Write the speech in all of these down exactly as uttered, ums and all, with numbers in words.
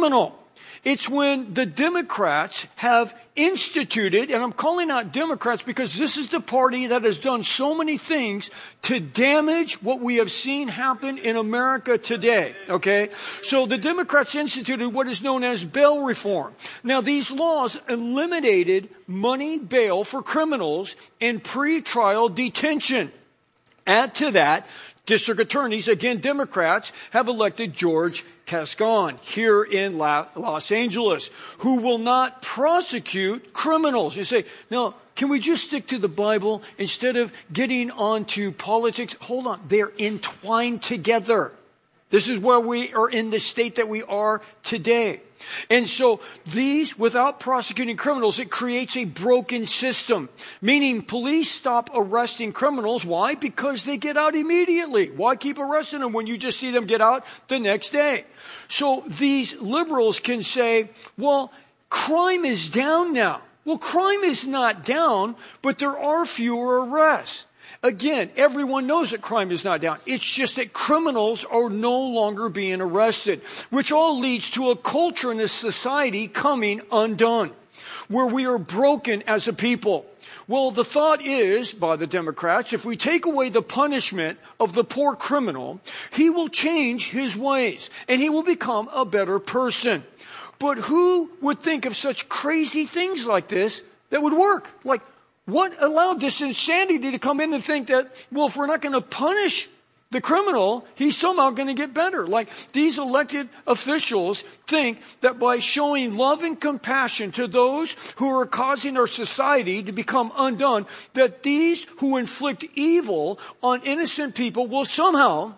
criminal. It's when the Democrats have instituted, and I'm calling out Democrats because this is the party that has done so many things to damage what we have seen happen in America today, okay? So the Democrats instituted what is known as bail reform. Now, these laws eliminated money bail for criminals and pretrial detention. Add to that, district attorneys, again Democrats, have elected George Gascon here in Los Angeles, who will not prosecute criminals. You say, no, can we just stick to the Bible instead of getting onto politics? Hold on, they're entwined together. This is where we are in the state that we are today. And so these, without prosecuting criminals, it creates a broken system. Meaning police stop arresting criminals. Why? Because they get out immediately. Why keep arresting them when you just see them get out the next day? So these liberals can say, well, crime is down now. Well, crime is not down, but there are fewer arrests. Again, everyone knows that crime is not down. It's just that criminals are no longer being arrested, which all leads to a culture in this society coming undone, where we are broken as a people. Well, the thought is, by the Democrats, if we take away the punishment of the poor criminal, he will change his ways and he will become a better person. But who would think of such crazy things like this that would work? Like, what allowed this insanity to come in and think that, well, if we're not going to punish the criminal, he's somehow going to get better? Like, these elected officials think that by showing love and compassion to those who are causing our society to become undone, that these who inflict evil on innocent people will somehow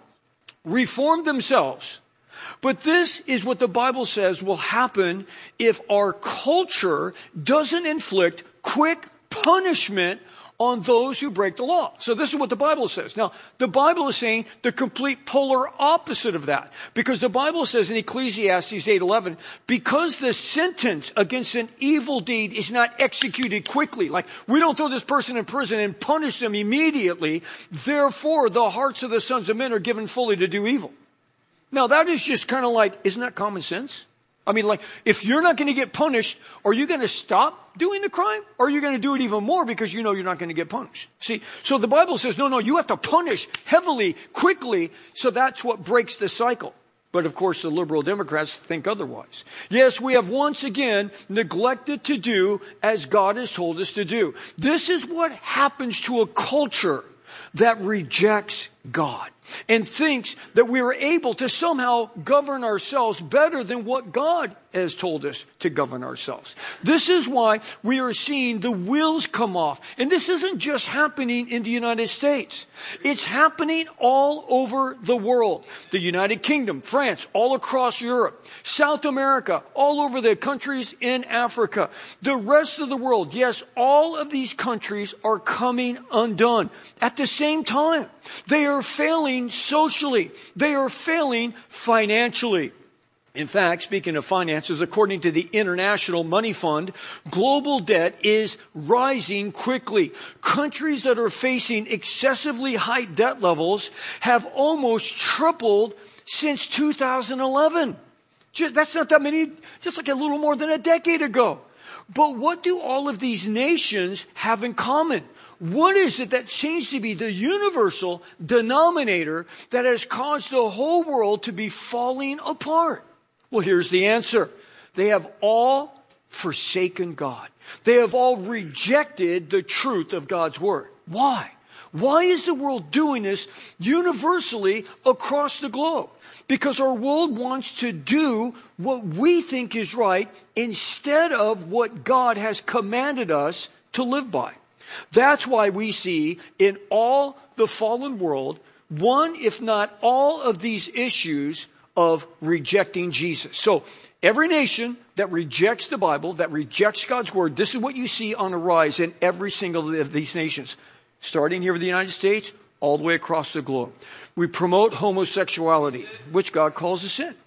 reform themselves. But this is what the Bible says will happen if our culture doesn't inflict quick punishment on those who break the law. So this is what the Bible says. Now, the Bible is saying the complete polar opposite of that. Because the Bible says in Ecclesiastes eight eleven, because the sentence against an evil deed is not executed quickly, like we don't throw this person in prison and punish them immediately, therefore the hearts of the sons of men are given fully to do evil. Now, that is just kind of like, isn't that common sense? I mean, like, if you're not going to get punished, are you going to stop doing the crime? Or are you going to do it even more because you know you're not going to get punished? See, so the Bible says, no, no, you have to punish heavily, quickly, so that's what breaks the cycle. But of course, the liberal Democrats think otherwise. Yes, we have once again neglected to do as God has told us to do. This is what happens to a culture that rejects God and thinks that we are able to somehow govern ourselves better than what God has told us to govern ourselves. This is why we are seeing the wheels come off. And this isn't just happening in the United States. It's happening all over the world. The United Kingdom, France, all across Europe, South America, all over the countries in Africa, the rest of the world. Yes, all of these countries are coming undone. At the same time, they are failing socially. They are failing financially. In fact, speaking of finances, according to the International Money Fund, global debt is rising quickly. Countries that are facing excessively high debt levels have almost tripled since two thousand eleven. That's not that many, just like a little more than a decade ago. But what do all of these nations have in common? What is it that seems to be the universal denominator that has caused the whole world to be falling apart? Well, here's the answer. They have all forsaken God. They have all rejected the truth of God's word. Why? Why is the world doing this universally across the globe? Because our world wants to do what we think is right instead of what God has commanded us to live by. That's why we see in all the fallen world, one, if not all of these issues of rejecting Jesus. So every nation that rejects the Bible, that rejects God's word, this is what you see on a rise in every single of these nations. Starting here with the United States, all the way across the globe. We promote homosexuality, which God calls a sin.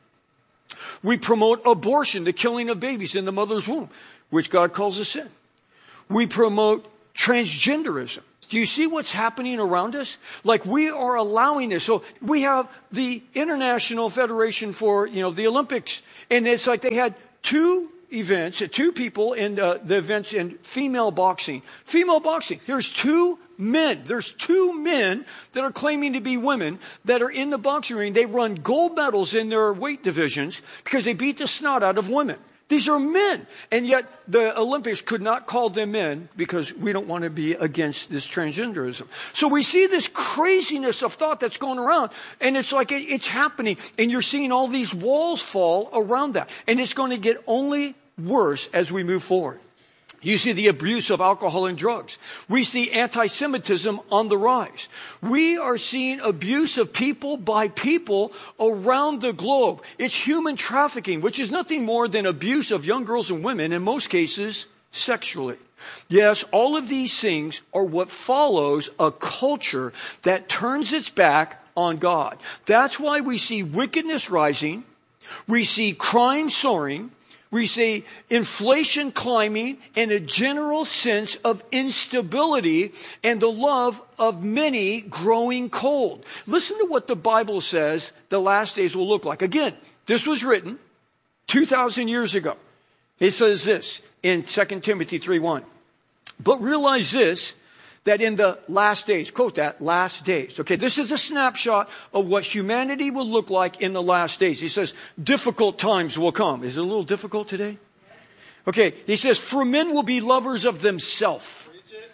We promote abortion, the killing of babies in the mother's womb, which God calls a sin. We promote transgenderism, Do you see what's happening around us? Like we are allowing this. So we have the International Federation for, you know, the Olympics. And it's like they had two events, two people in uh, the events in female boxing. Female boxing. Here's two men. There's two men that are claiming to be women that are in the boxing ring. They run gold medals in their weight divisions because they beat the snot out of women. These are men. And yet the Olympics could not call them men because we don't want to be against this transgenderism. So we see this craziness of thought that's going around, and it's like it, it's happening, and you're seeing all these walls fall around that. And it's going to get only worse as we move forward. You see the abuse of alcohol and drugs. We see anti-Semitism on the rise. We are seeing abuse of people by people around the globe. It's human trafficking, which is nothing more than abuse of young girls and women, in most cases, sexually. Yes, all of these things are what follows a culture that turns its back on God. That's why we see wickedness rising. We see crime soaring. We see inflation climbing and a general sense of instability and the love of many growing cold. Listen to what the Bible says the last days will look like. Again, this was written two thousand years ago. It says this in Second Timothy three one. But realize this, that in the last days, quote that, last days. Okay, this is a snapshot of what humanity will look like in the last days. He says, difficult times will come. Is it a little difficult today? Okay, he says, for men will be lovers of themselves,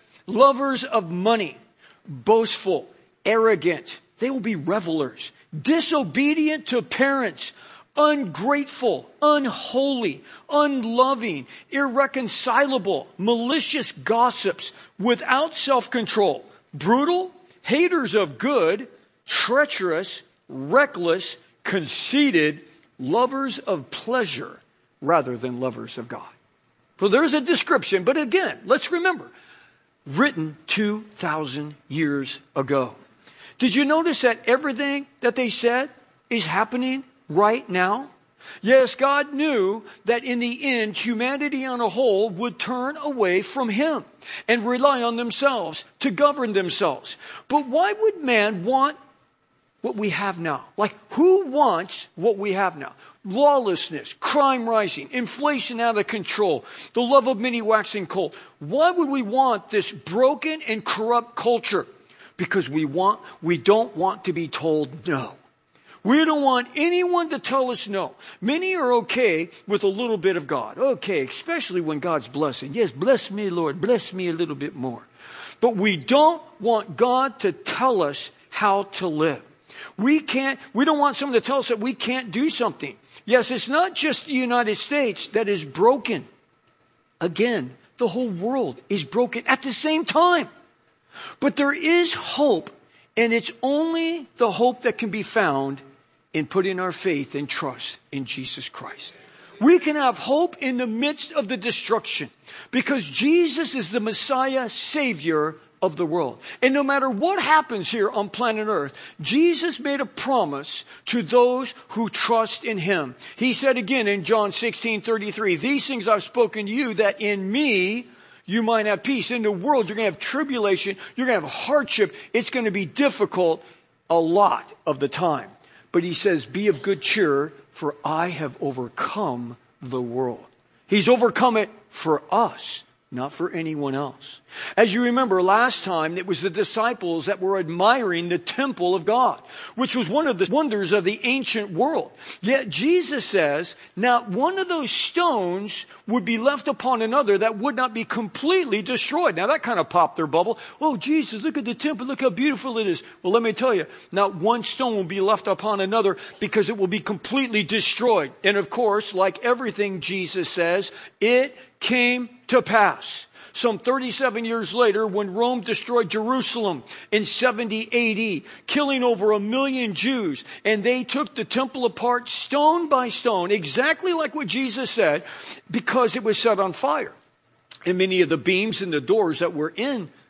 lovers of money, boastful, arrogant. They will be revelers, disobedient to parents, ungrateful, unholy, unloving, irreconcilable, malicious gossips, without self-control, brutal, haters of good, treacherous, reckless, conceited, lovers of pleasure rather than lovers of God. So there's a description, but again, let's remember, written two thousand years ago. Did you notice that everything that they said is happening right now? Yes, God knew that in the end, humanity on a whole would turn away from Him and rely on themselves to govern themselves. But why would man want what we have now? Like, who wants what we have now? Lawlessness, crime rising, inflation out of control, the love of many waxing cold. Why would we want this broken and corrupt culture? Because we want, we don't want to be told no. We don't want anyone to tell us no. Many are okay with a little bit of God. Okay, especially when God's blessing. Yes, bless me, Lord. Bless me a little bit more. But we don't want God to tell us how to live. We can't, we don't want someone to tell us that we can't do something. Yes, it's not just the United States that is broken. Again, the whole world is broken at the same time. But there is hope, and it's only the hope that can be found in putting our faith and trust in Jesus Christ. We can have hope in the midst of the destruction because Jesus is the Messiah, Savior of the world. And no matter what happens here on planet Earth, Jesus made a promise to those who trust in Him. He said again in John sixteen thirty-three, these things I've spoken to you that in me you might have peace. In the world, you're going to have tribulation. You're going to have hardship. It's going to be difficult a lot of the time. But He says, be of good cheer, for I have overcome the world. He's overcome it for us, not for anyone else. As you remember last time, it was the disciples that were admiring the temple of God, which was one of the wonders of the ancient world. Yet Jesus says, not one of those stones would be left upon another that would not be completely destroyed. Now that kind of popped their bubble. Oh, Jesus, look at the temple. Look how beautiful it is. Well, let me tell you, not one stone will be left upon another because it will be completely destroyed. And of course, like everything Jesus says, it came to pass. Some thirty-seven years later, when Rome destroyed Jerusalem in seventy A D, killing over a million Jews, and they took the temple apart stone by stone, exactly like what Jesus said, because it was set on fire. And many of the beams and the doors that were in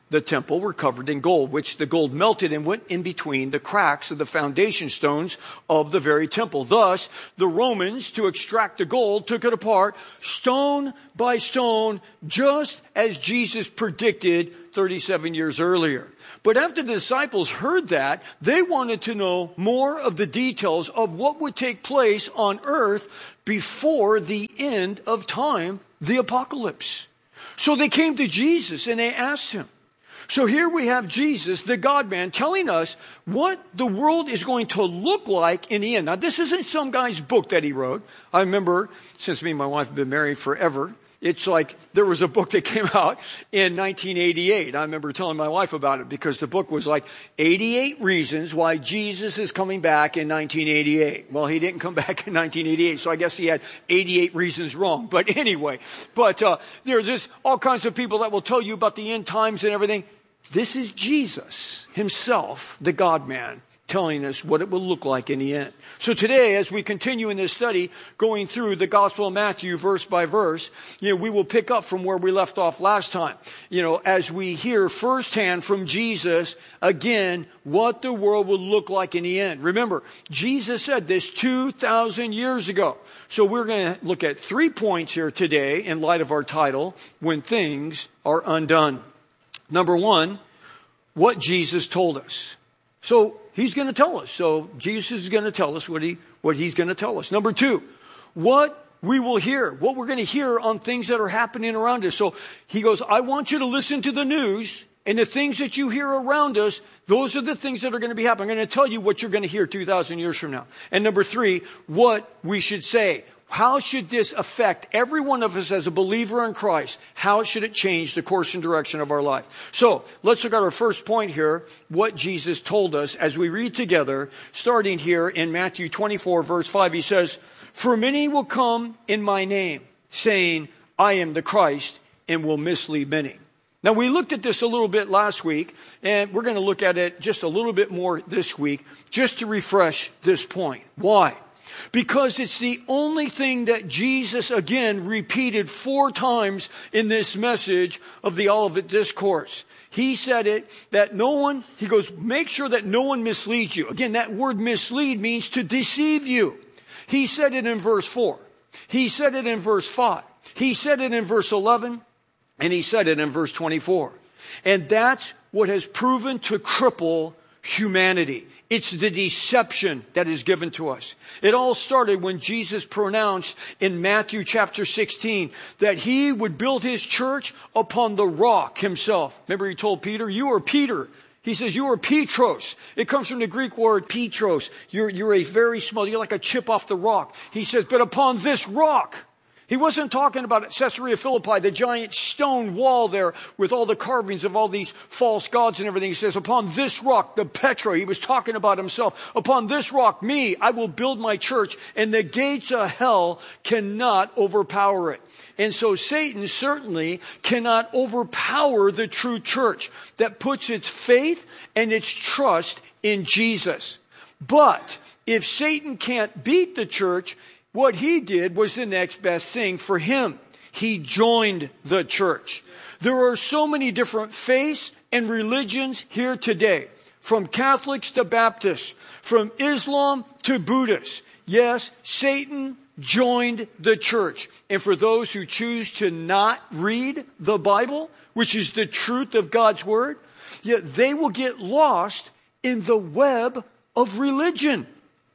the temple were covered in gold, which the gold melted and went in between the cracks of the foundation stones of the very temple. Thus, the Romans, to extract the gold, took it apart stone by stone, just as Jesus predicted thirty-seven years earlier. But after the disciples heard that, they wanted to know more of the details of what would take place on earth before the end of time, the apocalypse. So they came to Jesus and they asked him. So here we have Jesus, the God-man, telling us what the world is going to look like in the end. Now, this isn't some guy's book that he wrote. I remember, since me and my wife have been married forever, it's like there was a book that came out in nineteen eighty-eight. I remember telling my wife about it because the book was like eighty-eight reasons why Jesus is coming back in nineteen eighty-eight. Well, he didn't come back in nineteen eighty-eight, so I guess he had eighty-eight reasons wrong. But anyway, but uh, there's just all kinds of people that will tell you about the end times and everything. This is Jesus himself, the God-man, telling us what it will look like in the end. So today, as we continue in this study, going through the Gospel of Matthew verse by verse, you know, we will pick up from where we left off last time. You know, as we hear firsthand from Jesus, again, what the world will look like in the end. Remember, Jesus said this two thousand years ago. So we're going to look at three points here today in light of our title, When Things Are Undone. Number one, what Jesus told us. So he's going to tell us. So Jesus is going to tell us what he what he's going to tell us. Number two, what we will hear, what we're going to hear on things that are happening around us. So he goes, I want you to listen to the news, and the things that you hear around us, those are the things that are going to be happening. I'm going to tell you what you're going to hear two thousand years from now. And number three, what we should say. How should this affect every one of us as a believer in Christ? How should it change the course and direction of our life? So let's look at our first point here, what Jesus told us as we read together, starting here in Matthew twenty-four, verse five. He says, for many will come in my name, saying, I am the Christ, and will mislead many. Now, we looked at this a little bit last week, and we're going to look at it just a little bit more this week, just to refresh this point. Why? Because it's the only thing that Jesus, again, repeated four times in this message of the Olivet Discourse. He said it, that no one, he goes, make sure that no one misleads you. Again, that word mislead means to deceive you. He said it in verse four. He said it in verse five. He said it in verse eleven. And he said it in verse twenty-four. And that's what has proven to cripple humanity. It's the deception that is given to us. It all started when Jesus pronounced in Matthew chapter sixteen that he would build his church upon the rock himself. Remember he told Peter, you are Peter. He says, you are Petros. It comes from the Greek word Petros. You're, you're a very small, you're like a chip off the rock. He says, but upon this rock. He wasn't talking about Caesarea Philippi, the giant stone wall there with all the carvings of all these false gods and everything. He says, upon this rock, the Petra, he was talking about himself. Upon this rock, me, I will build my church, and the gates of hell cannot overpower it. And so Satan certainly cannot overpower the true church that puts its faith and its trust in Jesus. But if Satan can't beat the church, what he did was the next best thing for him. He joined the church. There are so many different faiths and religions here today, from Catholics to Baptists, from Islam to Buddhists. Yes, Satan joined the church. And for those who choose to not read the Bible, which is the truth of God's word, yet they will get lost in the web of religion.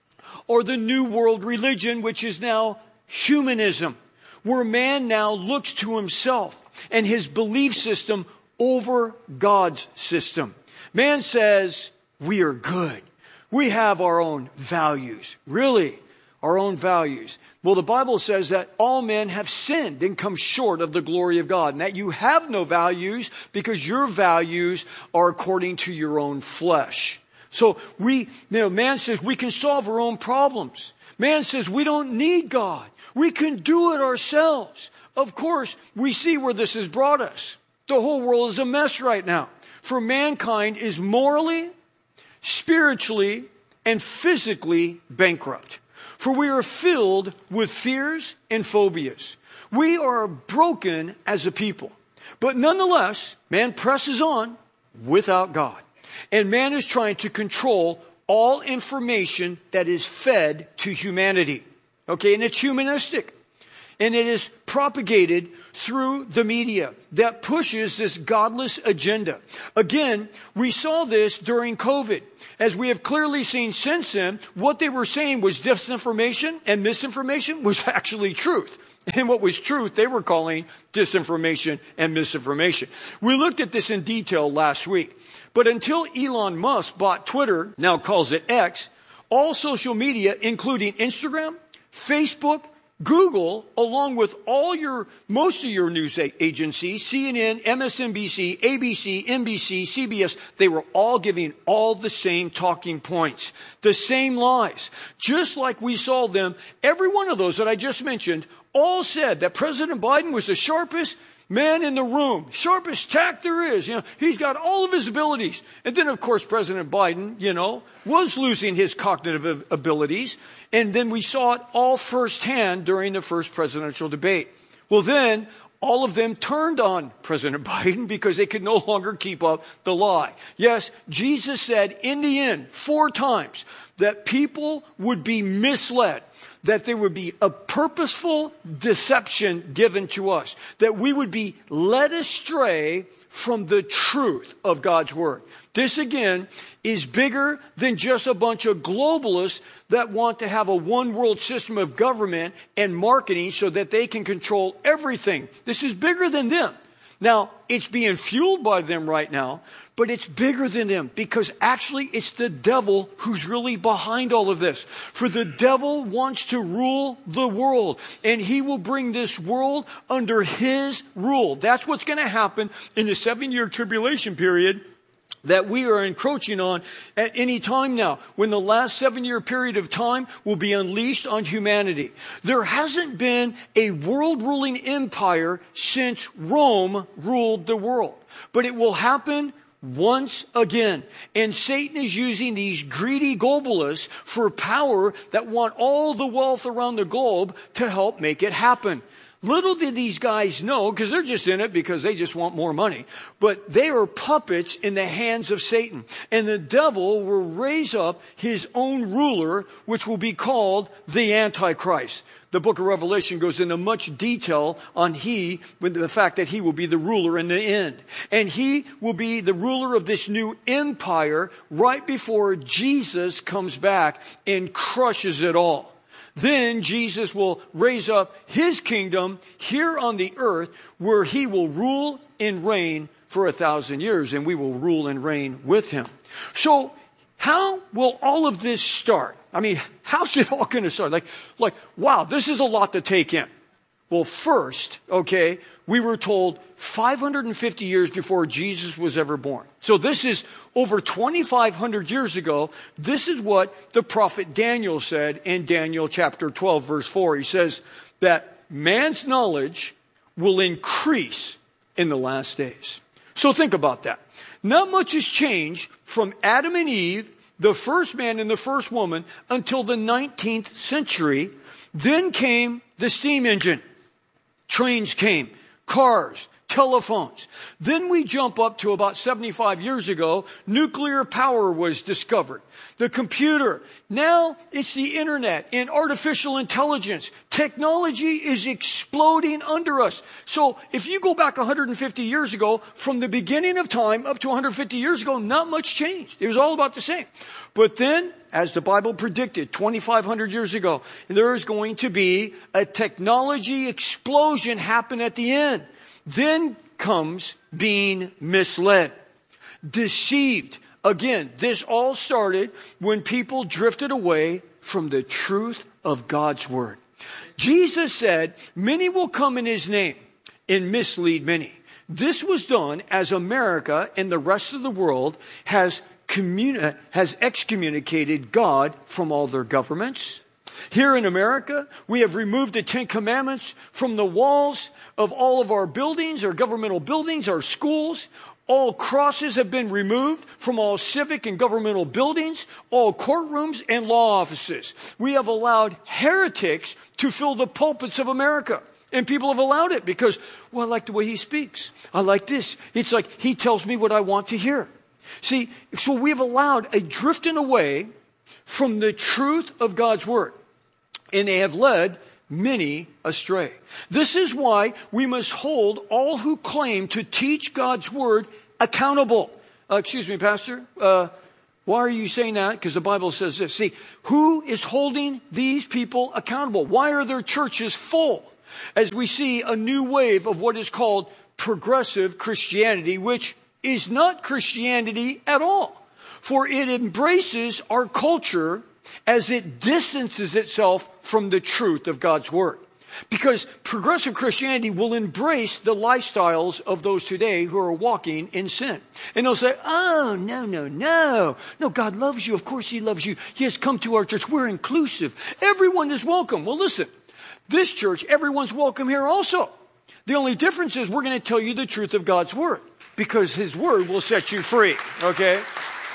Or the New World religion, which is now humanism, where man now looks to himself and his belief system over God's system. Man says, we are good. We have our own values. Really, our own values. Well, the Bible says that all men have sinned and come short of the glory of God, and that you have no values because your values are according to your own flesh. So we, you know, man says we can solve our own problems. Man says we don't need God. We can do it ourselves. Of course, we see where this has brought us. The whole world is a mess right now. For mankind is morally, spiritually, and physically bankrupt. For we are filled with fears and phobias. We are broken as a people. But nonetheless, man presses on without God. And man is trying to control all information that is fed to humanity. Okay, and it's humanistic. And it is propagated through the media that pushes this godless agenda. Again, we saw this during COVID. As we have clearly seen since then, what they were saying was disinformation, and misinformation was actually truth. And what was truth, they were calling disinformation and misinformation. We looked at this in detail last week. But until Elon Musk bought Twitter, now calls it X, all social media, including Instagram, Facebook, Google, along with all your, most of your news agencies, C N N, M S N B C, A B C, N B C, C B S, they were all giving all the same talking points, the same lies. Just like we saw them, every one of those that I just mentioned, all said that President Biden was the sharpest man in the room, sharpest tack there is. You know, he's got all of his abilities. And then, of course, President Biden, you know, was losing his cognitive abilities. And then we saw it all firsthand during the first presidential debate. Well, then all of them turned on President Biden because they could no longer keep up the lie. Yes, Jesus said in the end four times that people would be misled, that there would be a purposeful deception given to us, that we would be led astray from the truth of God's word. This, again, is bigger than just a bunch of globalists that want to have a one world system of government and marketing so that they can control everything. This is bigger than them. Now, it's being fueled by them right now, but it's bigger than them because actually it's the devil who's really behind all of this. For the devil wants to rule the world, and he will bring this world under his rule. That's what's going to happen in the seven-year tribulation period that we are encroaching on at any time now, when the last seven-year period of time will be unleashed on humanity. There hasn't been a world-ruling empire since Rome ruled the world, but it will happen once again. And Satan is using these greedy globalists for power that want all the wealth around the globe to help make it happen. Little did these guys know, because they're just in it because they just want more money, but they are puppets in the hands of Satan. And the devil will raise up his own ruler, which will be called the Antichrist. The book of Revelation goes into much detail on he, with the fact that he will be the ruler in the end. And he will be the ruler of this new empire right before Jesus comes back and crushes it all. Then Jesus will raise up his kingdom here on the earth where he will rule and reign for a thousand years, and we will rule and reign with him. So how will all of this start? I mean, how's it all going to start? Like, like, wow, this is a lot to take in. Well, first, okay, we were told five hundred fifty years before Jesus was ever born. So this is over twenty-five hundred years ago. This is what the prophet Daniel said in Daniel chapter twelve, verse four. He says that man's knowledge will increase in the last days. So think about that. Not much has changed from Adam and Eve, the first man and the first woman, until the nineteenth century. Then came the steam engine. Trains came, cars, telephones. Then we jump up to about seventy-five years ago, nuclear power was discovered. The computer. Now it's the internet and artificial intelligence. Technology is exploding under us. So if you go back one hundred fifty years ago, from the beginning of time up to one hundred fifty years ago, not much changed. It was all about the same. But then, as the Bible predicted twenty-five hundred years ago, there is going to be a technology explosion happen at the end. Then comes being misled, deceived. Again, this all started when people drifted away from the truth of God's word. Jesus said, many will come in his name and mislead many. This was done as America and the rest of the world has communi- has excommunicated God from all their governments. Here in America, we have removed the Ten Commandments from the walls of all of our buildings, our governmental buildings, our schools. All crosses have been removed from all civic and governmental buildings, all courtrooms and law offices. We have allowed heretics to fill the pulpits of America. And people have allowed it because, well, I like the way he speaks. I like this. It's like he tells me what I want to hear. See, so we've allowed a drifting away from the truth of God's word. And they have led many astray. This is why we must hold all who claim to teach God's word accountable. Uh, excuse me, Pastor. Uh, why are you saying that? Because the Bible says this. See, who is holding these people accountable? Why are their churches full? As we see a new wave of what is called progressive Christianity, which is not Christianity at all. For it embraces our culture as it distances itself from the truth of God's word. Because progressive Christianity will embrace the lifestyles of those today who are walking in sin. And they'll say, oh, no, no, no. No, God loves you. Of course he loves you. He has come to our church. We're inclusive. Everyone is welcome. Well, listen, this church, everyone's welcome here also. The only difference is we're going to tell you the truth of God's word. Because his word will set you free. Okay?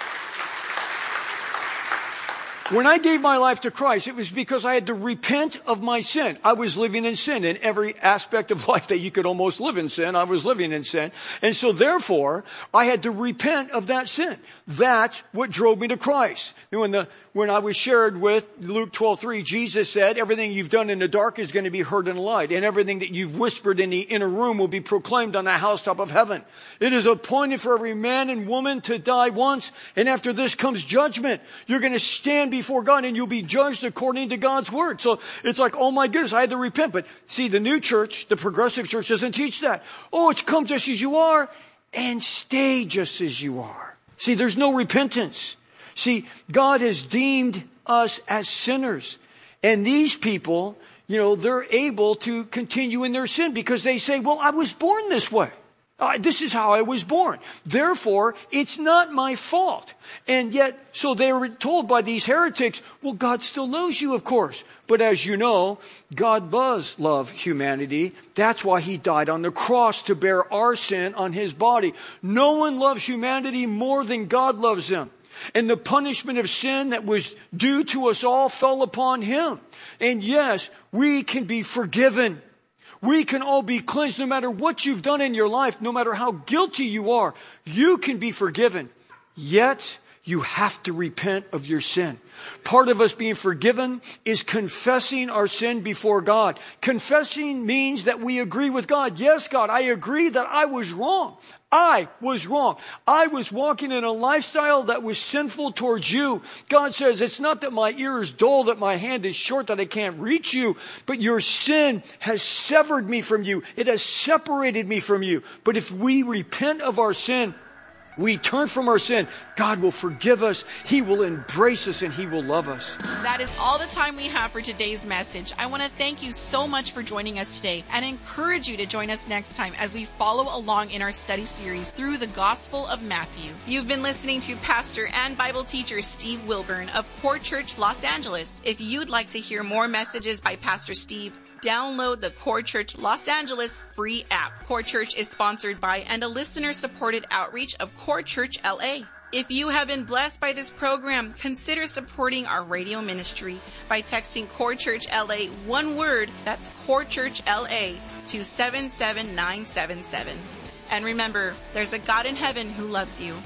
When I gave my life to Christ, it was because I had to repent of my sin. I was living in sin in every aspect of life that you could almost live in sin. I was living in sin. And so therefore, I had to repent of that sin. That's what drove me to Christ. When the, when I was shared with Luke twelve three, Jesus said, everything you've done in the dark is going to be heard in the light. And everything that you've whispered in the inner room will be proclaimed on the housetop of heaven. It is appointed for every man and woman to die once. And after this comes judgment. You're going to stand before God and you'll be judged according to God's word. So it's like, oh my goodness, I had to repent. But see, the new church, the progressive church doesn't teach that. Oh, it's come just as you are and stay just as you are. See, there's no repentance. See, God has deemed us as sinners. And these people, you know, they're able to continue in their sin because they say, well, I was born this way. Uh, this is how I was born. Therefore, it's not my fault. And yet, so they were told by these heretics, well, God still knows you, of course. But as you know, God does love humanity. That's why he died on the cross to bear our sin on his body. No one loves humanity more than God loves them. And the punishment of sin that was due to us all fell upon him. And yes, we can be forgiven. We can all be cleansed no matter what you've done in your life, no matter how guilty you are. You can be forgiven. Yet, you have to repent of your sin. Part of us being forgiven is confessing our sin before God. Confessing means that we agree with God. Yes, God, I agree that I was wrong. I was wrong. I was walking in a lifestyle that was sinful towards you. God says, it's not that my ear is dull, that my hand is short, that I can't reach you, but your sin has severed me from you. It has separated me from you. But if we repent of our sin, we turn from our sin, God will forgive us, he will embrace us, and he will love us. That is all the time we have for today's message. I want to thank you so much for joining us today and encourage you to join us next time as we follow along in our study series through the Gospel of Matthew. You've been listening to Pastor and Bible teacher Steve Wilburn of Core Church Los Angeles. If you'd like to hear more messages by Pastor Steve, download the Core Church Los Angeles free app. Core Church is sponsored by and a listener-supported outreach of Core Church L A. If you have been blessed by this program, consider supporting our radio ministry by texting Core Church L A one word, that's Core Church L A, to seven seven nine seven seven. And remember, there's a God in heaven who loves you.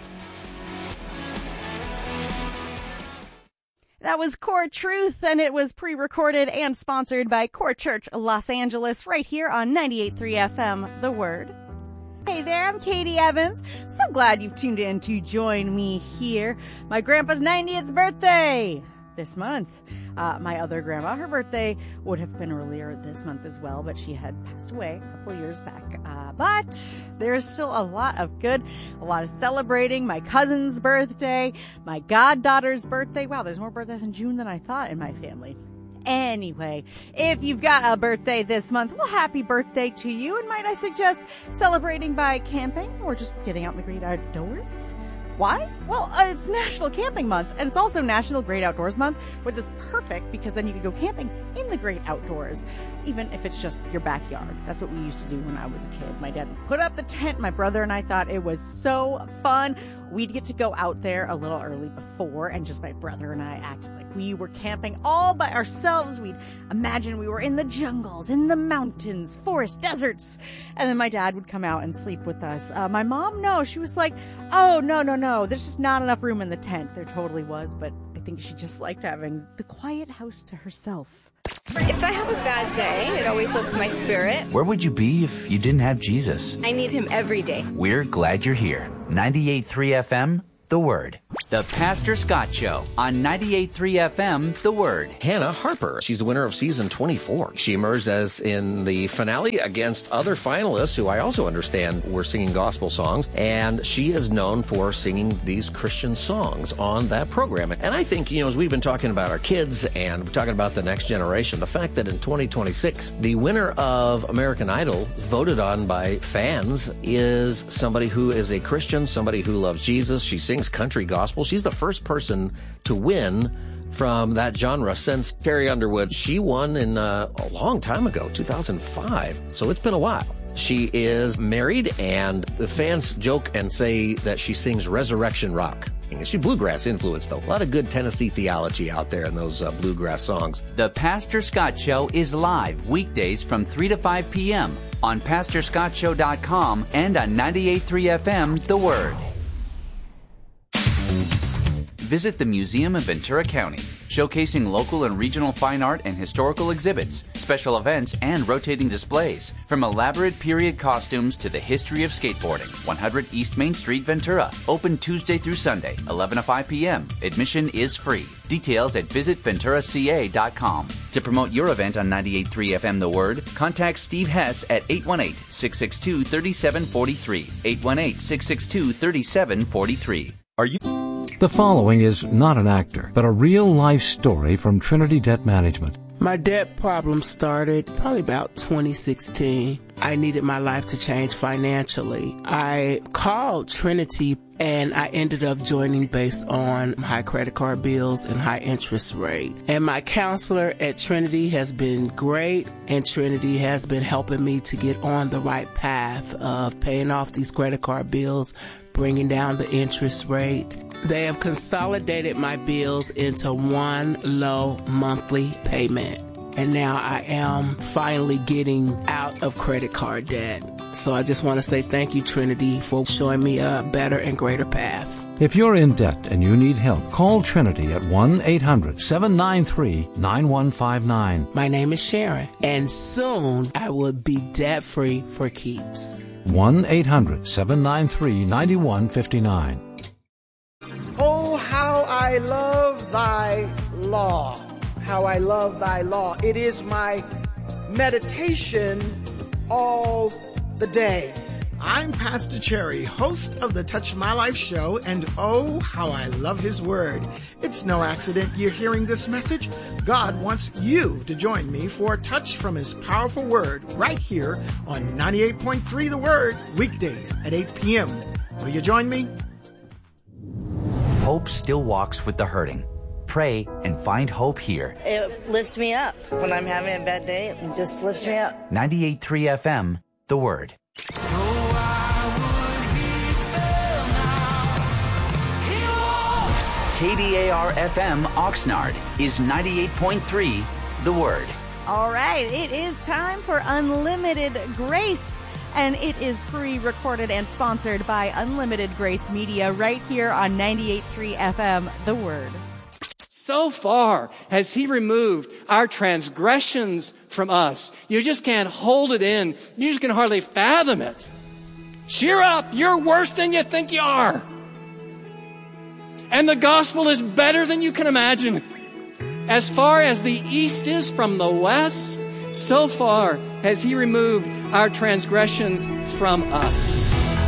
That was Core Truth, and it was pre-recorded and sponsored by Core Church Los Angeles right here on ninety-eight point three F M, The Word. Hey there, I'm Katie Evans. So glad you've tuned in to join me here. My grandpa's ninetieth birthday this month. Uh, my other grandma, her birthday would have been earlier this month as well, but she had passed away a couple years back. Uh, but there's still a lot of good, a lot of celebrating. My cousin's birthday, my goddaughter's birthday. Wow, there's more birthdays in June than I thought in my family. Anyway, if you've got a birthday this month, well, happy birthday to you. And might I suggest celebrating by camping or just getting out in the great outdoors? Why? Well, uh, it's National Camping Month, and it's also National Great Outdoors Month, which is perfect because then you can go camping in the great outdoors, even if it's just your backyard. That's what we used to do when I was a kid. My dad would put up the tent. My brother and I thought it was so fun. We'd get to go out there a little early before, and just my brother and I acted like we were camping all by ourselves. We'd imagine we were in the jungles, in the mountains, forests, deserts, and then my dad would come out and sleep with us. Uh, my mom, no, she was like, oh, no, no, no, there's just not enough room in the tent. There totally was, but I think she just liked having the quiet house to herself. If I have a bad day, it always lifts my spirit. Where would you be if you didn't have Jesus? I need him every day. We're glad you're here. ninety-eight point three F M, The Word. The Pastor Scott Show on ninety-eight point three F M, The Word. Hannah Harper. She's the winner of season twenty-four. She emerged as in the finale against other finalists who I also understand were singing gospel songs. And she is known for singing these Christian songs on that program. And I think, you know, as we've been talking about our kids and we're talking about the next generation, the fact that in twenty twenty-six, the winner of American Idol, voted on by fans, is somebody who is a Christian, somebody who loves Jesus. She sings country gospel. She's the first person to win from that genre since Carrie Underwood. She won in uh, a long time ago, two thousand five. So it's been a while. She is married, and the fans joke and say that she sings resurrection rock. She's bluegrass influenced, though. A lot of good Tennessee theology out there in those uh, bluegrass songs. The Pastor Scott Show is live weekdays from three to five p.m. on pastor scott show dot com and on ninety-eight point three F M, The Word. Visit the Museum of Ventura County, showcasing local and regional fine art and historical exhibits, special events, and rotating displays. From elaborate period costumes to the history of skateboarding. one hundred East Main Street, Ventura. Open Tuesday through Sunday, eleven to five p.m. Admission is free. Details at visit ventura c a dot com. To promote your event on ninety-eight point three F M The Word, contact Steve Hess at eight one eight, six six two, three seven four three. eight one eight, six six two, three seven four three. Are you... The following is not an actor, but a real-life story from Trinity Debt Management. My debt problem started probably about twenty sixteen. I needed my life to change financially. I called Trinity, and I ended up joining based on high credit card bills and high interest rate. And my counselor at Trinity has been great, and Trinity has been helping me to get on the right path of paying off these credit card bills, bringing down the interest rate. They have consolidated my bills into one low monthly payment. And now I am finally getting out of credit card debt. So I just want to say thank you, Trinity, for showing me a better and greater path. If you're in debt and you need help, call Trinity at one eight hundred, seven nine three, nine one five nine. My name is Sharon, and soon I will be debt-free for keeps. one eight hundred, seven nine three, nine one five nine. Oh, how I love thy law. How I love thy law. It is my meditation all the day. I'm Pastor Cherry, host of the Touch My Life show, and oh, how I love his word. It's no accident you're hearing this message. God wants you to join me for a touch from his powerful word right here on ninety-eight point three The Word, weekdays at eight p.m. Will you join me? Hope still walks with the hurting. Pray and find hope here. It lifts me up. When I'm having a bad day, it just lifts me up. ninety-eight point three F M, The Word. K D A R F M Oxnard is ninety-eight point three The Word. All right, it is time for Unlimited Grace, and it is pre-recorded and sponsored by Unlimited Grace Media right here on ninety-eight point three F M The Word. So far has he removed our transgressions from us. You just can't hold it in. You just can hardly fathom it. Cheer up. You're worse than you think you are. And the gospel is better than you can imagine. As far as the east is from the west, so far has he removed our transgressions from us.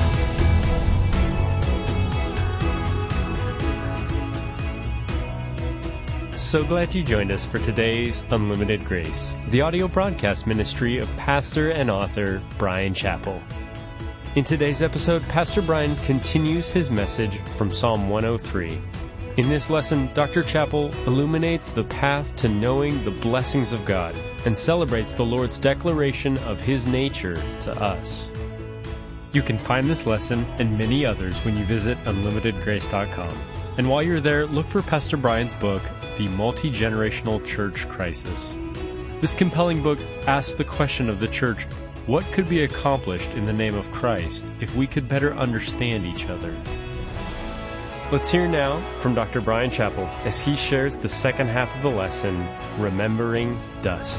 So glad you joined us for today's Unlimited Grace, the audio broadcast ministry of pastor and author Brian Chappell. In today's episode, Pastor Brian continues his message from Psalm one oh three. In this lesson, Doctor Chappell illuminates the path to knowing the blessings of God and celebrates the Lord's declaration of His nature to us. You can find this lesson and many others when you visit unlimited grace dot com. And while you're there, look for Pastor Brian's book, The Multi-Generational Church Crisis. This compelling book asks the question of the church, what could be accomplished in the name of Christ if we could better understand each other? Let's hear now from Doctor Brian Chappell as he shares the second half of the lesson, Remembering Dust.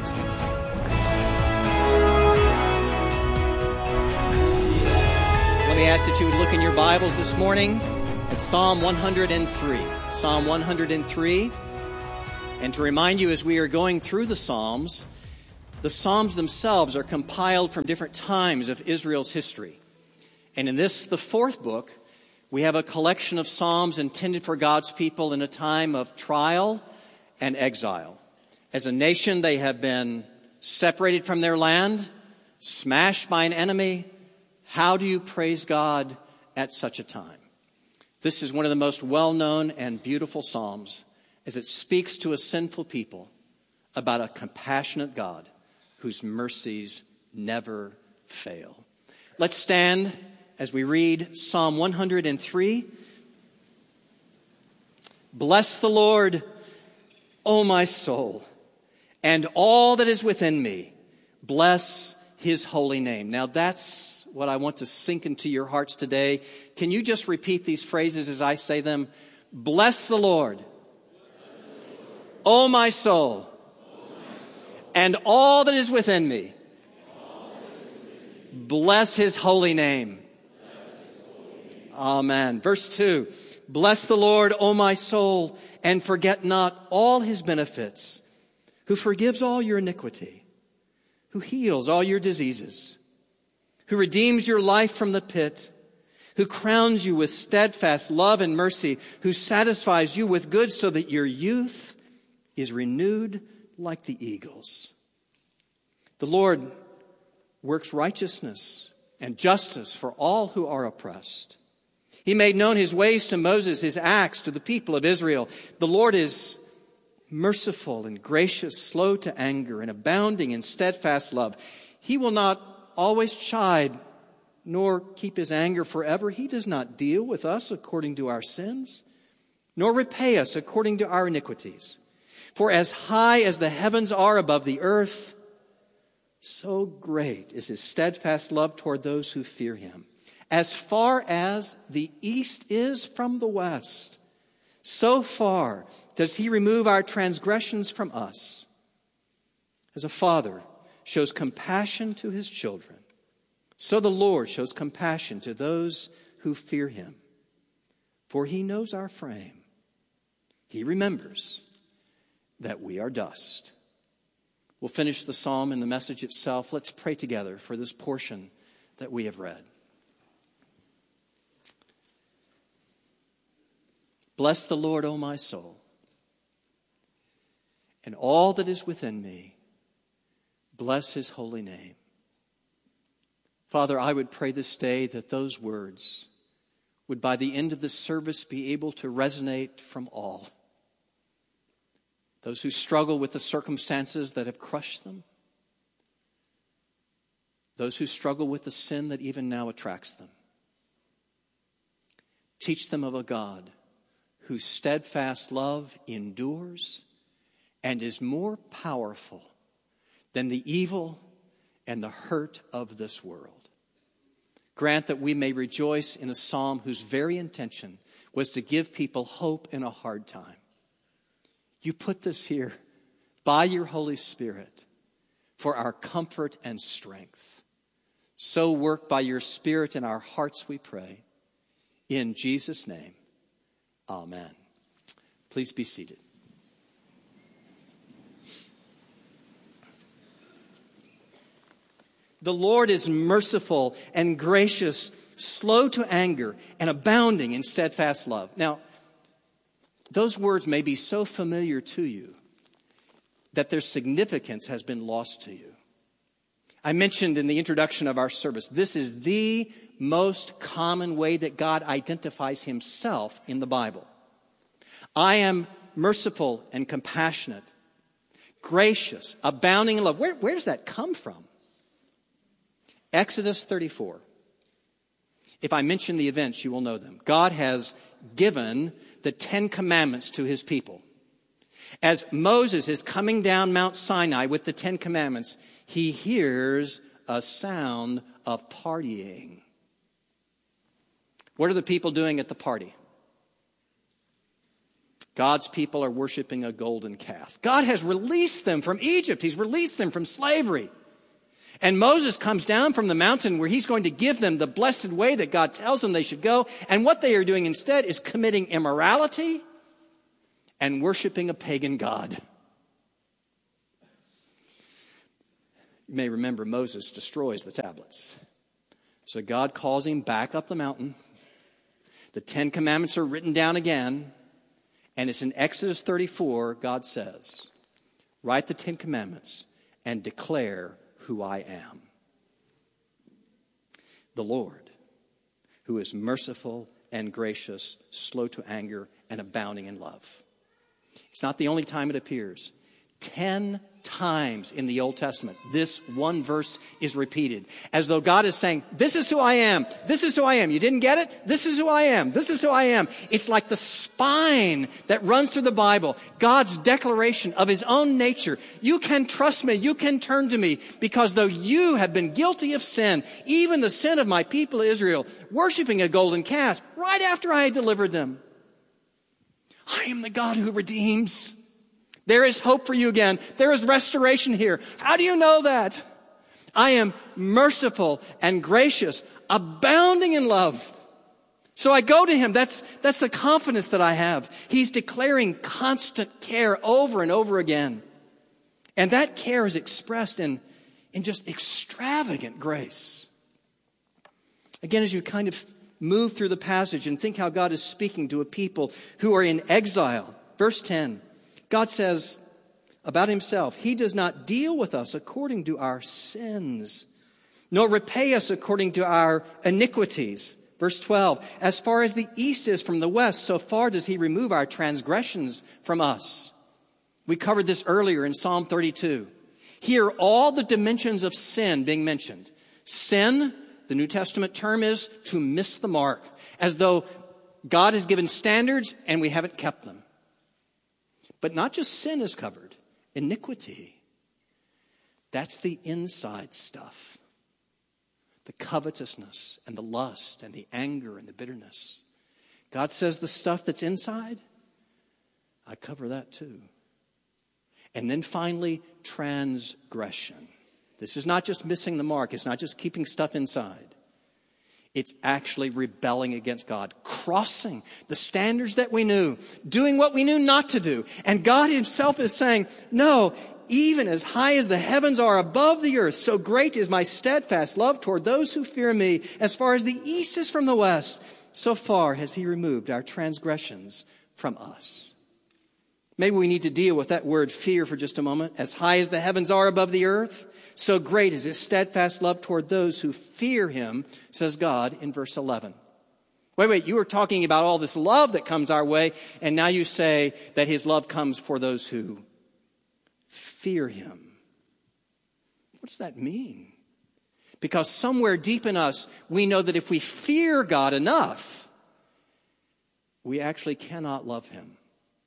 Let me ask that you would look in your Bibles this morning at Psalm one hundred three. Psalm one hundred three. And to remind you, as we are going through the Psalms, the Psalms themselves are compiled from different times of Israel's history. And in this, the fourth book, we have a collection of Psalms intended for God's people in a time of trial and exile. As a nation, they have been separated from their land, smashed by an enemy. How do you praise God at such a time? This is one of the most well-known and beautiful Psalms, as it speaks to a sinful people about a compassionate God whose mercies never fail. Let's stand as we read Psalm one hundred three. Bless the Lord, O my soul, and all that is within me. Bless His holy name. Now that's what I want to sink into your hearts today. Can you just repeat these phrases as I say them? Bless the Lord, O my soul, and all that is within me. Bless His holy name. Amen. Verse two. Bless the Lord, O my soul, and forget not all His benefits, who forgives all your iniquity, who heals all your diseases, who redeems your life from the pit, who crowns you with steadfast love and mercy, who satisfies you with good so that your youth is renewed like the eagles. The Lord works righteousness and justice for all who are oppressed. He made known His ways to Moses, His acts to the people of Israel. The Lord is merciful and gracious, slow to anger, and abounding in steadfast love. He will not always chide, nor keep His anger forever. He does not deal with us according to our sins, nor repay us according to our iniquities. For as high as the heavens are above the earth, so great is His steadfast love toward those who fear Him. As far as the east is from the west, so far does He remove our transgressions from us. As a father shows compassion to his children, so the Lord shows compassion to those who fear Him. For He knows our frame. He remembers that we are dust. We'll finish the psalm and the message itself. Let's pray together for this portion that we have read. Bless the Lord, O my soul, and all that is within me. Bless His holy name. Father, I would pray this day that those words would by the end of this service be able to resonate from all. Those who struggle with the circumstances that have crushed them. Those who struggle with the sin that even now attracts them. Teach them of a God whose steadfast love endures and is more powerful than the evil and the hurt of this world. Grant that we may rejoice in a psalm whose very intention was to give people hope in a hard time. You put this here by your Holy Spirit for our comfort and strength. So work by your Spirit in our hearts, we pray. In Jesus' name, amen. Please be seated. The Lord is merciful and gracious, slow to anger, and abounding in steadfast love. Now, those words may be so familiar to you that their significance has been lost to you. I mentioned in the introduction of our service, this is the most common way that God identifies himself in the Bible. I am merciful and compassionate, gracious, abounding in love. Where, where does that come from? Exodus thirty-four. If I mention the events, you will know them. God has given the Ten Commandments to his people. As Moses is coming down Mount Sinai with the Ten Commandments, he hears a sound of partying. What are the people doing at the party? God's people are worshiping a golden calf. God has released them from Egypt. He's released them from slavery. And Moses comes down from the mountain where he's going to give them the blessed way that God tells them they should go. And what they are doing instead is committing immorality and worshiping a pagan god. You may remember Moses destroys the tablets. So God calls him back up the mountain. The Ten Commandments are written down again. And it's in Exodus thirty-four, God says, write the Ten Commandments and declare who I am. The Lord, who is merciful and gracious, slow to anger, and abounding in love. It's not the only time it appears. Ten times in the Old Testament, this one verse is repeated, as though God is saying, this is who I am. This is who I am. You didn't get it? This is who I am. This is who I am. It's like the spine that runs through the Bible, God's declaration of his own nature. You can trust me. You can turn to me, because though you have been guilty of sin, even the sin of my people Israel, worshiping a golden calf right after I had delivered them, I am the God who redeems. There is hope for you again. There is restoration here. How do you know that? I am merciful and gracious, abounding in love. So I go to him. That's, that's the confidence that I have. He's declaring constant care over and over again. And that care is expressed in, in just extravagant grace. Again, as you kind of move through the passage and think how God is speaking to a people who are in exile. Verse ten. God says about himself, he does not deal with us according to our sins, nor repay us according to our iniquities. Verse twelve, as far as the east is from the west, so far does he remove our transgressions from us. We covered this earlier in Psalm thirty-two. Here, all the dimensions of sin being mentioned. Sin, the New Testament term is to miss the mark, as though God has given standards and we haven't kept them. But not just sin is covered. Iniquity. That's the inside stuff. The covetousness and the lust and the anger and the bitterness. God says the stuff that's inside, I cover that too. And then finally, transgression. This is not just missing the mark. It's not just keeping stuff inside. It's actually rebelling against God, crossing the standards that we knew, doing what we knew not to do. And God himself is saying, no, even as high as the heavens are above the earth, so great is my steadfast love toward those who fear me. As far as the east is from the west, so far has he removed our transgressions from us. Maybe we need to deal with that word fear for just a moment. As high as the heavens are above the earth, so great is his steadfast love toward those who fear him, says God in verse eleven. Wait, wait, you were talking about all this love that comes our way, and now you say that his love comes for those who fear him. What does that mean? Because somewhere deep in us, we know that if we fear God enough, we actually cannot love him.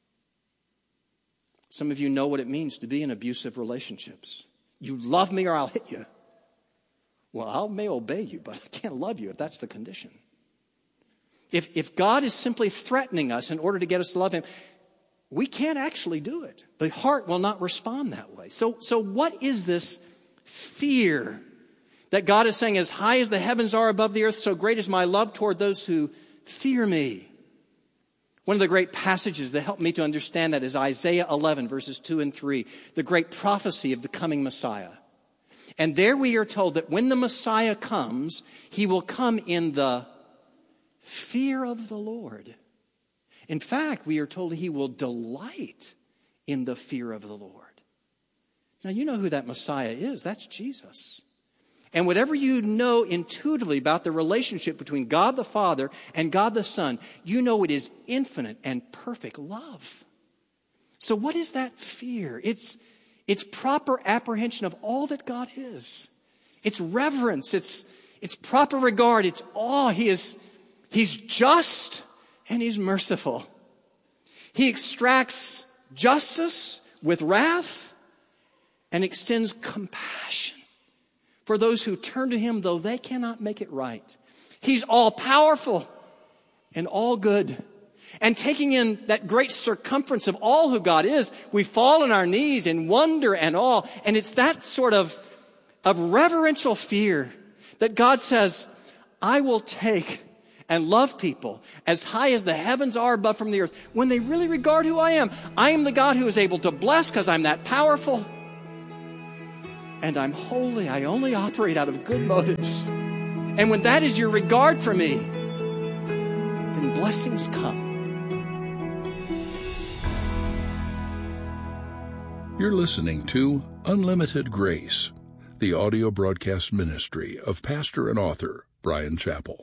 Some of you know what it means to be in abusive relationships. You love me or I'll hit you. Well, I may obey you, but I can't love you if that's the condition. If, if God is simply threatening us in order to get us to love him, we can't actually do it. The heart will not respond that way. So, so what is this fear that God is saying, as high as the heavens are above the earth, so great is my love toward those who fear me? One of the great passages that helped me to understand that is Isaiah eleven, verses two and three, the great prophecy of the coming Messiah. And there we are told that when the Messiah comes, he will come in the fear of the Lord. In fact, we are told he will delight in the fear of the Lord. Now, you know who that Messiah is. That's Jesus. And whatever you know intuitively about the relationship between God the Father and God the Son, you know it is infinite and perfect love. So what is that fear? It's, it's proper apprehension of all that God is. It's reverence. It's, it's proper regard. It's awe. He is, he's just and he's merciful. He extracts justice with wrath and extends compassion for those who turn to him, though they cannot make it right. He's all powerful and all good. And taking in that great circumference of all who God is, we fall on our knees in wonder and awe. And it's that sort of, of reverential fear that God says, I will take and love people as high as the heavens are above from the earth when they really regard who I am. I am the God who is able to bless because I'm that powerful. And I'm holy. I only operate out of good motives. And when that is your regard for me, then blessings come. You're listening to Unlimited Grace, the audio broadcast ministry of pastor and author Bryan Chapell.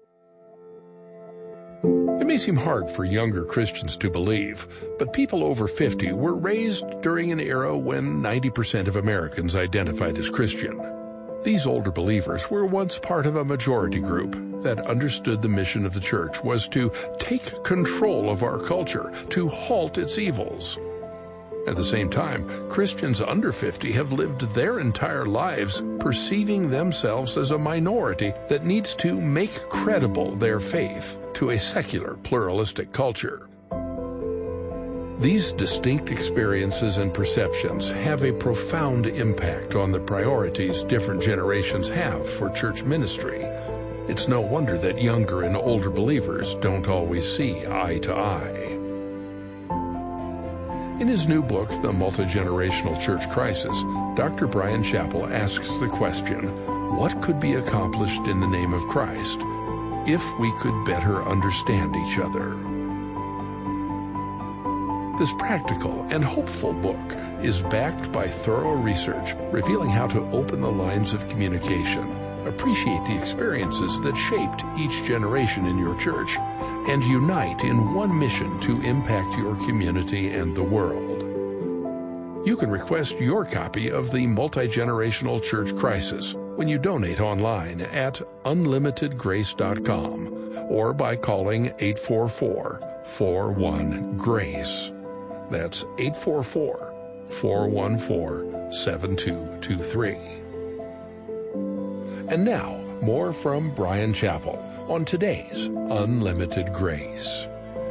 It may seem hard for younger Christians to believe, but people over fifty were raised during an era when ninety percent of Americans identified as Christian. These older believers were once part of a majority group that understood the mission of the church was to take control of our culture, to halt its evils. At the same time, Christians under fifty have lived their entire lives perceiving themselves as a minority that needs to make credible their faith to a secular, pluralistic culture. These distinct experiences and perceptions have a profound impact on the priorities different generations have for church ministry. It's no wonder that younger and older believers don't always see eye to eye. In his new book, The Multi-Generational Church Crisis, Doctor Bryan Chapell asks the question, what could be accomplished in the name of Christ if we could better understand each other? This practical and hopeful book is backed by thorough research revealing how to open the lines of communication, appreciate the experiences that shaped each generation in your church, and unite in one mission to impact your community and the world. You can request your copy of The Multi-Generational Church Crisis when you donate online at unlimited grace dot com or by calling eight four four, four one, GRACE. That's eight four four, four one four, seven two two three. And now, more from Bryan Chapell on today's Unlimited Grace.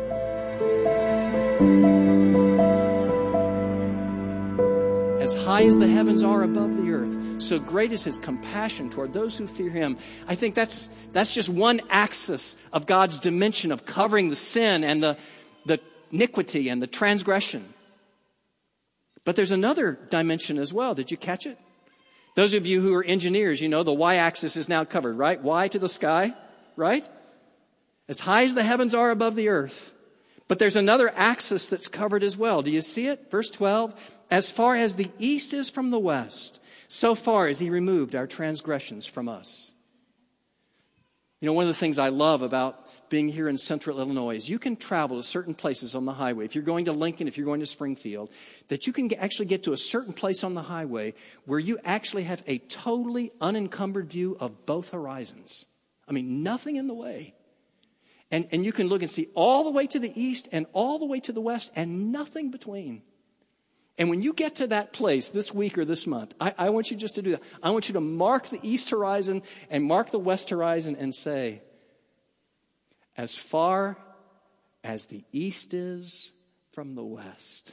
As high as the heavens are above the earth, so great is his compassion toward those who fear him. I think that's that's just one axis of God's dimension of covering the sin and the, the iniquity and the transgression. But there's another dimension as well. Did you catch it? Those of you who are engineers, you know the y-axis is now covered, right? Y to the sky, right? As high as the heavens are above the earth. But there's another axis that's covered as well. Do you see it? Verse twelve, as far as the east is from the west, so far as he removed our transgressions from us. You know, one of the things I love about being here in central Illinois is you can travel to certain places on the highway. If you're going to Lincoln, if you're going to Springfield, that you can actually get to a certain place on the highway where you actually have a totally unencumbered view of both horizons. I mean, nothing in the way. And, and you can look and see all the way to the east and all the way to the west and nothing between. And when you get to that place this week or this month, I, I want you just to do that. I want you to mark the east horizon and mark the west horizon and say, as far as the east is from the west,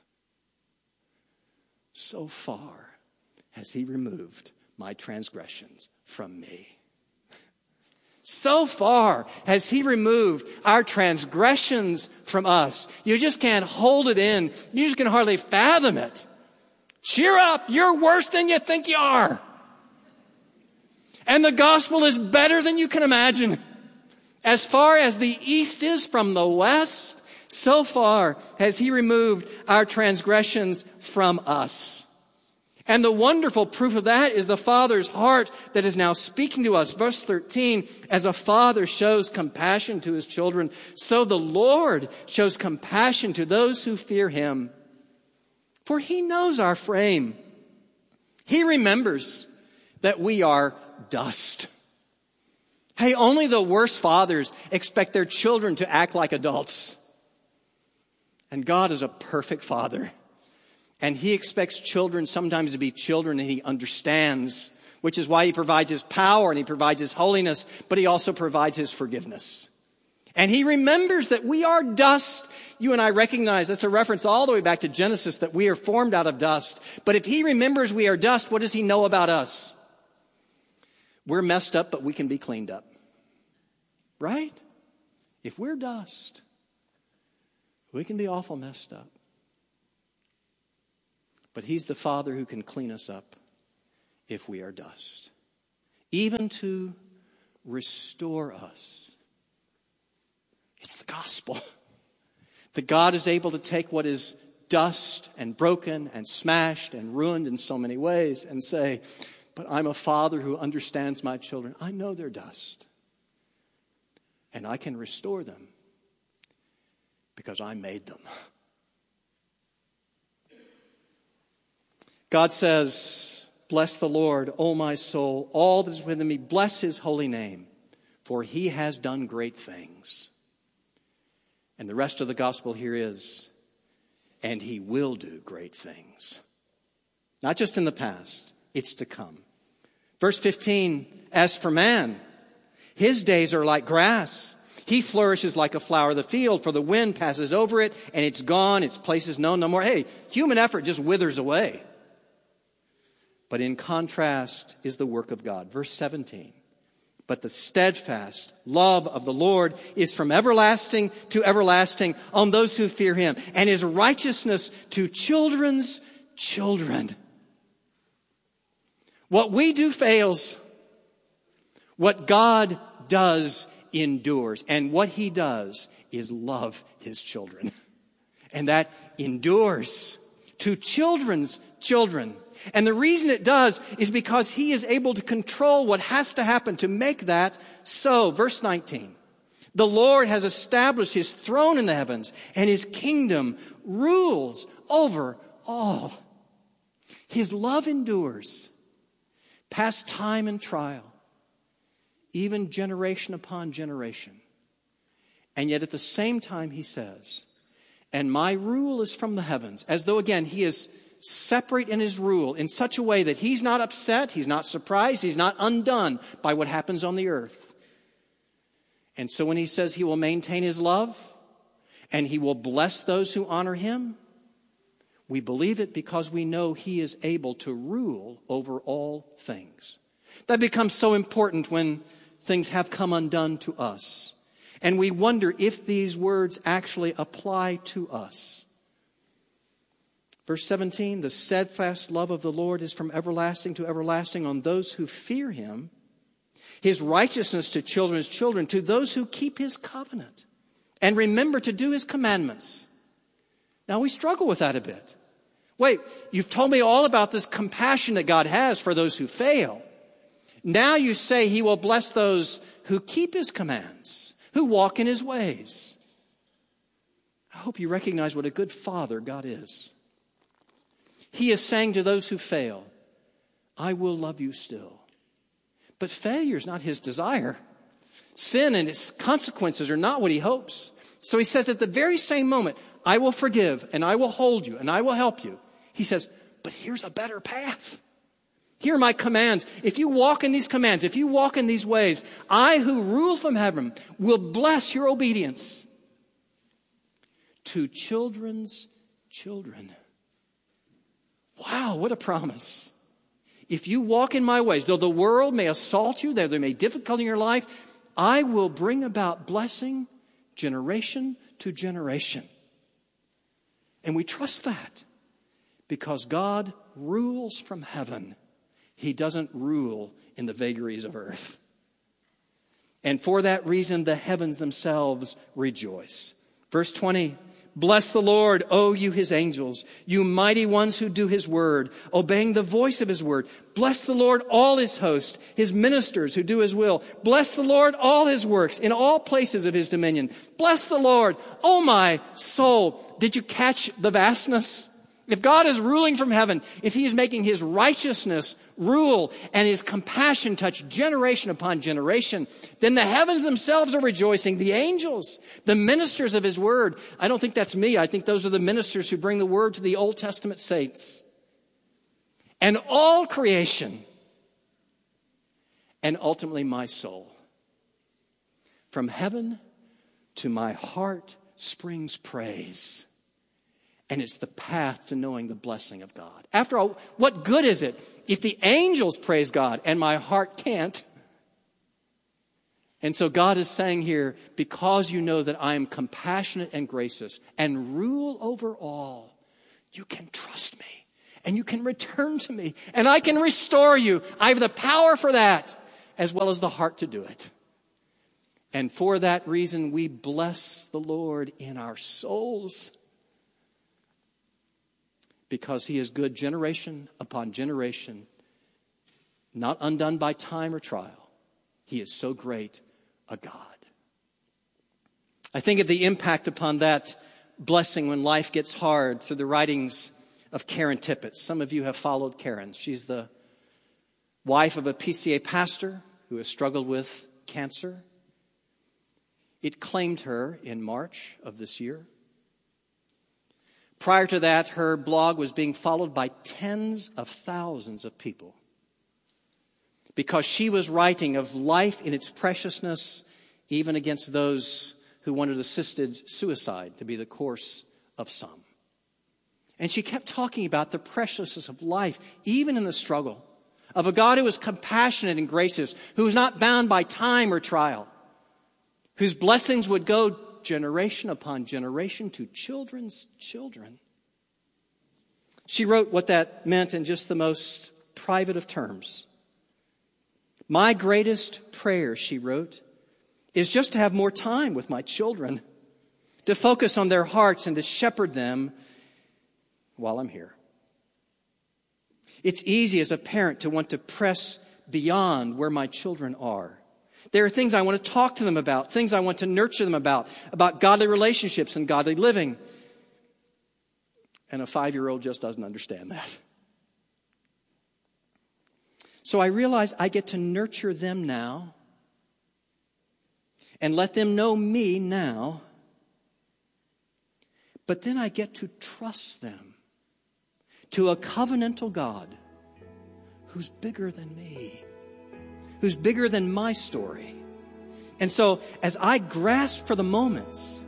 so far has he removed my transgressions from me. So far has he removed our transgressions from us. You just can't hold it in. You just can hardly fathom it. Cheer up. You're worse than you think you are. And the gospel is better than you can imagine. As far as the east is from the west, so far has he removed our transgressions from us. And the wonderful proof of that is the Father's heart that is now speaking to us. Verse thirteen, as a father shows compassion to his children, so the Lord shows compassion to those who fear him. For he knows our frame. He remembers that we are dust. Hey, only the worst fathers expect their children to act like adults. And God is a perfect father. And he expects children sometimes to be children that he understands, which is why he provides his power and he provides his holiness, but he also provides his forgiveness. And he remembers that we are dust. You and I recognize that's a reference all the way back to Genesis, that we are formed out of dust. But if he remembers we are dust, what does he know about us? We're messed up, but we can be cleaned up. Right? If we're dust, we can be awful messed up. But he's the Father who can clean us up if we are dust. Even to restore us. It's the gospel. That God is able to take what is dust and broken and smashed and ruined in so many ways and say, but I'm a father who understands my children. I know they're dust. And I can restore them because I made them. God says, bless the Lord, O my soul, all that is within me. Bless his holy name, for he has done great things. And the rest of the gospel here is, and he will do great things. Not just in the past, it's to come. Verse fifteen, as for man, his days are like grass. He flourishes like a flower of the field, for the wind passes over it, and it's gone, its place is known no more. Hey, human effort just withers away. But in contrast is the work of God. Verse seventeen. But the steadfast love of the Lord is from everlasting to everlasting on those who fear him, and his righteousness to children's children. What we do fails. What God does endures. And what he does is love his children. And that endures to children's children. And the reason it does is because he is able to control what has to happen to make that so. Verse nineteen. The Lord has established his throne in the heavens, and his kingdom rules over all. His love endures past time and trial, even generation upon generation. And yet at the same time he says, and my rule is from the heavens, as though again he is separate in his rule in such a way that he's not upset, he's not surprised, he's not undone by what happens on the earth. And so when he says he will maintain his love and he will bless those who honor him, we believe it because we know he is able to rule over all things. That becomes so important when things have come undone to us. And we wonder if these words actually apply to us. Verse seventeen, the steadfast love of the Lord is from everlasting to everlasting on those who fear him. His righteousness to children's children, to those who keep his covenant and remember to do his commandments. Now we struggle with that a bit. Wait, you've told me all about this compassion that God has for those who fail. Now you say he will bless those who keep his commands, who walk in his ways. I hope you recognize what a good father God is. He is saying to those who fail, I will love you still. But failure is not his desire. Sin and its consequences are not what he hopes. So he says at the very same moment, I will forgive and I will hold you and I will help you. He says, but here's a better path. Here are my commands. If you walk in these commands, if you walk in these ways, I who rule from heaven will bless your obedience to children's children. Wow, what a promise. If you walk in my ways, though the world may assault you, though there may be difficulty in your life, I will bring about blessing generation to generation. And we trust that because God rules from heaven. He doesn't rule in the vagaries of earth. And for that reason, the heavens themselves rejoice. Verse twenty, Bless the Lord, O you his angels, you mighty ones who do his word, obeying the voice of his word. Bless the Lord, all his host, his ministers who do his will. Bless the Lord, all his works, in all places of his dominion. Bless the Lord, O my soul. Did you catch the vastness? If God is ruling from heaven, if he is making his righteousness rule and his compassion touch generation upon generation, then the heavens themselves are rejoicing. The angels, the ministers of his word. I don't think that's me. I think those are the ministers who bring the word to the Old Testament saints. And all creation. And ultimately my soul. From heaven to my heart springs praise. And it's the path to knowing the blessing of God. After all, what good is it if the angels praise God and my heart can't? And so God is saying here, because you know that I am compassionate and gracious and rule over all, you can trust me and you can return to me and I can restore you. I have the power for that as well as the heart to do it. And for that reason, we bless the Lord in our souls. Because he is good generation upon generation, not undone by time or trial. He is so great a God. I think of the impact upon that blessing when life gets hard through the writings of Karen Tippett. Some of you have followed Karen. She's the wife of a P C A pastor who has struggled with cancer. It claimed her in March of this year. Prior to that, her blog was being followed by tens of thousands of people because she was writing of life in its preciousness, even against those who wanted assisted suicide to be the course of some. And she kept talking about the preciousness of life, even in the struggle, of a God who was compassionate and gracious, who was not bound by time or trial, whose blessings would go generation upon generation to children's children. She wrote what that meant in just the most private of terms. My greatest prayer, she wrote, is just to have more time with my children, to focus on their hearts and to shepherd them while I'm here. It's easy as a parent to want to press beyond where my children are. There are things I want to talk to them about, things I want to nurture them about, about godly relationships and godly living. And a five-year-old just doesn't understand that. So I realize I get to nurture them now and let them know me now. But then I get to trust them to a covenantal God who's bigger than me, who's bigger than my story. And so as I grasp for the moments,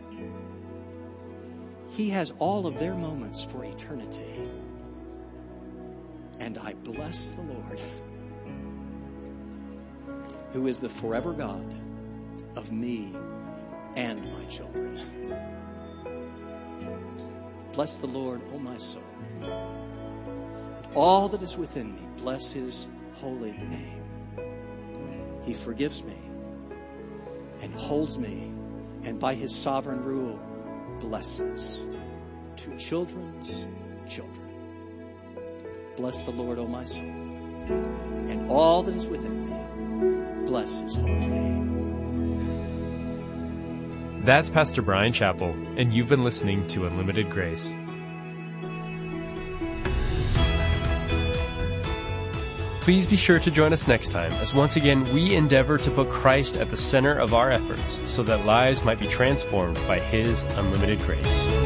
he has all of their moments for eternity. And I bless the Lord, who is the forever God of me and my children. Bless the Lord, O my soul, and all that is within me. Bless his holy name. He forgives me and holds me, and by his sovereign rule, blesses to children's children. Bless the Lord, O my soul, and all that is within me. Bless his holy name. That's Pastor Bryan Chapell, and you've been listening to Unlimited Grace. Please be sure to join us next time, as once again we endeavor to put Christ at the center of our efforts so that lives might be transformed by his unlimited grace.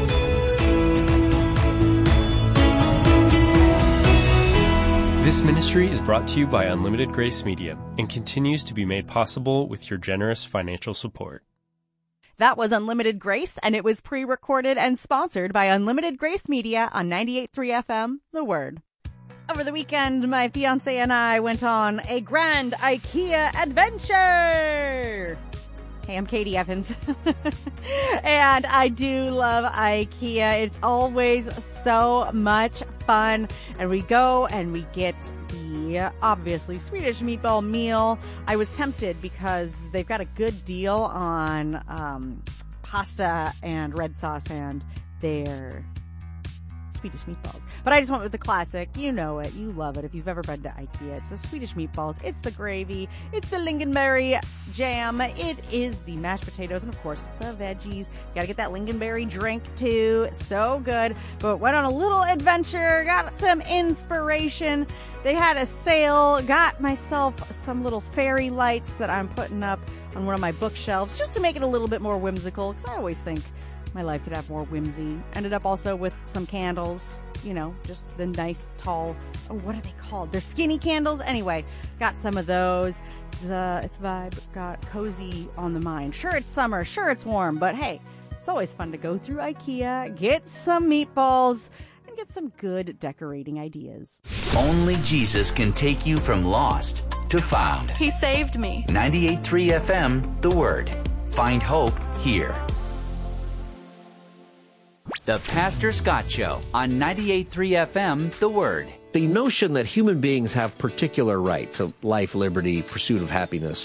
This ministry is brought to you by Unlimited Grace Media and continues to be made possible with your generous financial support. That was Unlimited Grace, and it was pre-recorded and sponsored by Unlimited Grace Media on ninety-eight point three F M, The Word. Over the weekend, my fiance and I went on a grand IKEA adventure. Hey, I'm Katie Evans. And I do love IKEA. It's always so much fun. And we go and we get the, obviously, Swedish meatball meal. I was tempted because they've got a good deal on um, pasta and red sauce and their Swedish meatballs. But I just went with the classic. You know it. You love it. If you've ever been to IKEA, it's the Swedish meatballs. It's the gravy. It's the lingonberry jam. It is the mashed potatoes. And, of course, the veggies. Got to get that lingonberry drink, too. So good. But went on a little adventure. Got some inspiration. They had a sale. Got myself some little fairy lights that I'm putting up on one of my bookshelves just to make it a little bit more whimsical, because I always think my life could have more whimsy. Ended up also with some candles, you know, just the nice tall, oh, what are they called? They're skinny candles. Anyway, got some of those. It's, uh, it's vibe, got cozy on the mind. Sure, it's summer. Sure, it's warm. But hey, it's always fun to go through IKEA, get some meatballs, and get some good decorating ideas. Only Jesus can take you from lost to found. He saved me. ninety-eight point three F M, The Word. Find hope here. The Pastor Scott Show on ninety-eight point three F M, The Word. The notion that human beings have particular right to life, liberty, pursuit of happiness